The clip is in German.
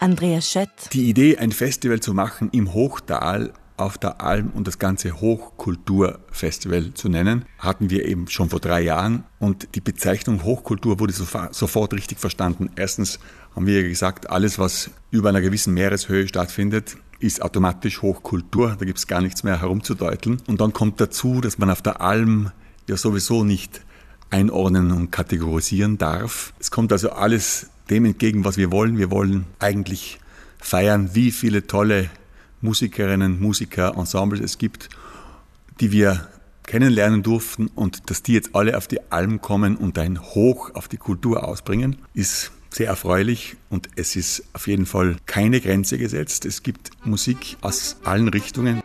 Andreas Schött. Die Idee, ein Festival zu machen im Hochtal, auf der Alm und das ganze Hochkulturfestival zu nennen, hatten wir eben schon vor 3 Jahren. Und die Bezeichnung Hochkultur wurde sofort richtig verstanden. Erstens haben wir gesagt, alles, was über einer gewissen Meereshöhe stattfindet, ist automatisch Hochkultur. Da gibt es gar nichts mehr herumzudeuteln. Und dann kommt dazu, dass man auf der Alm ja sowieso nicht einordnen und kategorisieren darf. Es kommt also alles dem entgegen, was wir wollen. Wir wollen eigentlich feiern, wie viele tolle Musikerinnen, Musiker, Ensembles es gibt, die wir kennenlernen durften, und dass die jetzt alle auf die Alm kommen und ein Hoch auf die Kultur ausbringen, ist sehr erfreulich, und es ist auf jeden Fall keine Grenze gesetzt. Es gibt Musik aus allen Richtungen.